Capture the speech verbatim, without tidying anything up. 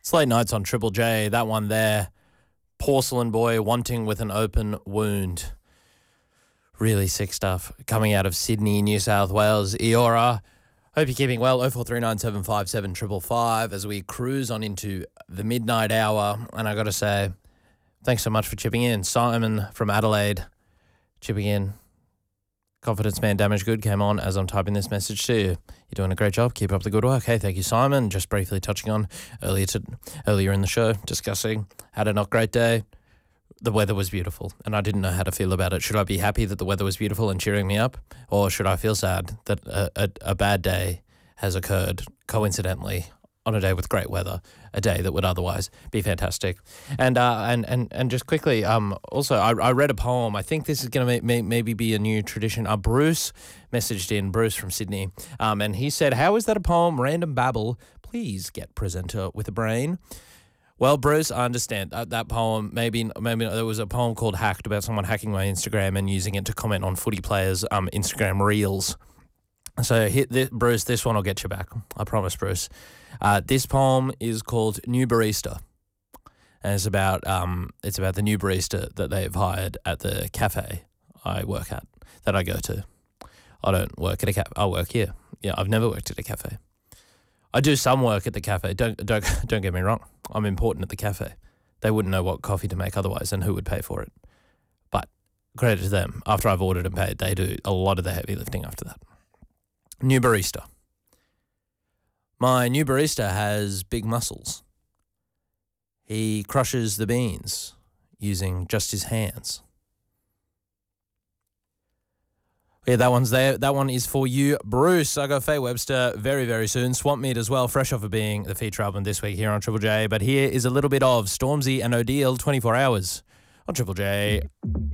It's late nights on Triple J. That one there, Porcelain Boy, Wanting with an Open Wound. Really sick stuff coming out of Sydney, New South Wales. Eora, hope you're keeping well. oh four three nine seven five seven five five five as we cruise on into the midnight hour. And I got to say, thanks so much for chipping in. Simon from Adelaide chipping in. Confidence Man Damage Good came on as I'm typing this message to you. You're doing a great job. Keep up the good work. Hey, thank you, Simon. Just briefly touching on earlier to earlier in the show, discussing had a not great day. The weather was beautiful, and I didn't know how to feel about it. Should I be happy that the weather was beautiful and cheering me up, or should I feel sad that a, a, a bad day has occurred coincidentally on a day with great weather, a day that would otherwise be fantastic? And uh, and and and just quickly, um, also I, I read a poem. I think this is going to may, may, maybe be a new tradition. Uh, Bruce messaged in, Bruce from Sydney, um, and he said, "How is that a poem? Random babble. Please get presenter with a brain." Well, Bruce, I understand that, that poem. Maybe maybe there was a poem called Hacked about someone hacking my Instagram and using it to comment on footy players' um, Instagram reels. So, hit this, Bruce, this one will get you back. I promise, Bruce. Uh, this poem is called New Barista, and it's about um, it's about the new barista that they've hired at the cafe I work at, that I go to. I don't work at a cafe. I work here. Yeah, I've never worked at a cafe. I do some work at the cafe. Don't don't don't get me wrong. I'm important at the cafe. They wouldn't know what coffee to make otherwise, and who would pay for it. But credit to them. After I've ordered and paid, they do a lot of the heavy lifting after that. New barista. My new barista has big muscles. He crushes the beans using just his hands. Yeah, that one's there. That one is for you, Bruce. I got Faye Webster very, very soon. Swamp Meat as well, fresh off of being the feature album this week here on Triple J. But here is a little bit of Stormzy and O'Deal, twenty-four hours on Triple J.